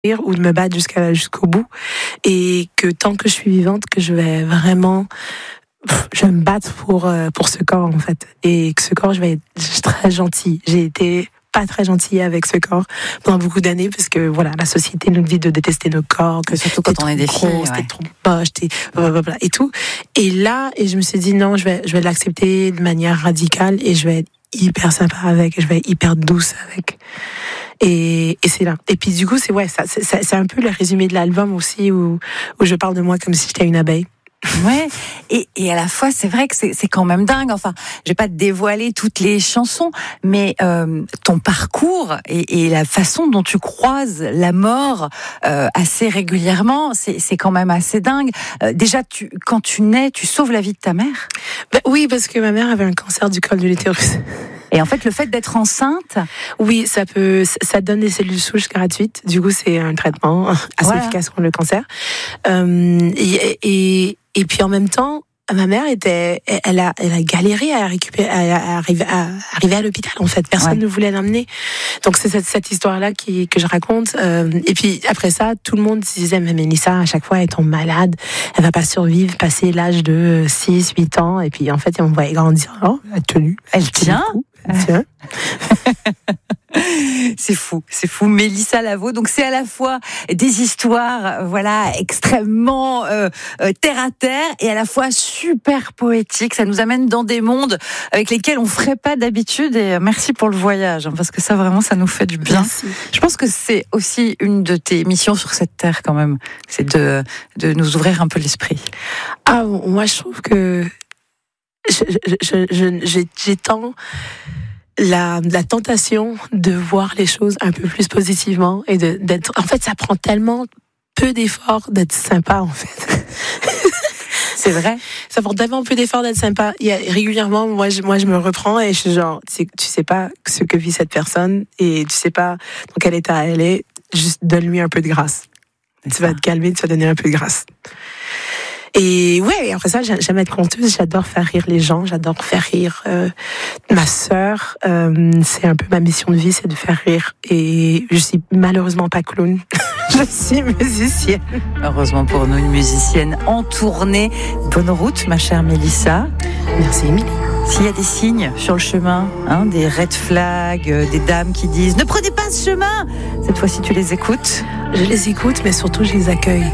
ou de me battre jusqu'au bout, et que tant que je suis vivante, que je vais vraiment me battre pour ce corps, en fait, et que ce corps, je vais être très gentille. J'ai été pas très gentille avec ce corps pendant beaucoup d'années, parce que voilà, la société nous dit de détester nos corps, que surtout quand on est des filles, t'es trop moche, t'es blablabla et tout. Et là, je me suis dit non, je vais l'accepter de manière radicale, et je vais être hyper sympa avec, et je vais être hyper douce avec. Et c'est là. Et puis du coup, c'est un peu le résumé de l'album aussi, où je parle de moi comme si j'étais une abeille. Ouais, et à la fois, c'est vrai que c'est quand même dingue. Enfin, je vais pas te dévoiler toutes les chansons, mais ton parcours et la façon dont tu croises la mort assez régulièrement, c'est quand même assez dingue. Déjà, quand tu nais, tu sauves la vie de ta mère. Oui, parce que ma mère avait un cancer du col de l'utérus. Et en fait, le fait d'être enceinte, oui, ça donne des cellules souches gratuites. Du coup, c'est un traitement assez efficace contre le cancer. Et puis en même temps, ma mère elle a galéré à arriver à l'hôpital, en fait. Personne ne voulait l'emmener. Donc c'est cette histoire-là que je raconte. Et puis après ça, tout le monde se disait, mais Mélissa, à chaque fois, elle tombe malade, elle va pas survivre, passer l'âge de 6, 8 ans. Et puis en fait, on me voyait grandir. Oh, elle tient. Tiens. C'est fou. Mélissa Lavo. Donc c'est à la fois des histoires, voilà, extrêmement terre à terre, et à la fois super poétiques. Ça nous amène dans des mondes avec lesquels on ferait pas d'habitude. Et merci pour le voyage, hein, parce que ça vraiment, ça nous fait du bien. Merci. Je pense que c'est aussi une de tes missions sur cette terre, quand même. C'est de nous ouvrir un peu l'esprit. Ah, moi je trouve que j'ai tant la tentation de voir les choses un peu plus positivement, et d'être. En fait, ça prend tellement peu d'efforts d'être sympa, en fait. C'est vrai. Ça prend tellement peu d'efforts d'être sympa. Régulièrement, moi, je me reprends, et je suis genre, tu sais pas ce que vit cette personne, et tu sais pas dans quel état elle est. Juste donne-lui un peu de grâce. Tu vas te calmer, tu vas donner un peu de grâce. Et ouais, après ça, j'aime être conteuse, j'adore faire rire les gens, j'adore faire rire ma sœur. C'est un peu ma mission de vie, c'est de faire rire. Et je suis malheureusement pas clown, je suis musicienne. Heureusement pour nous, une musicienne en tournée. Bonne route, ma chère Mélissa. Merci, Émilie. S'il y a des signes sur le chemin, des red flags, des dames qui disent « Ne prenez pas ce chemin !» Cette fois-ci, tu les écoutes ? Je les écoute, mais surtout, je les accueille.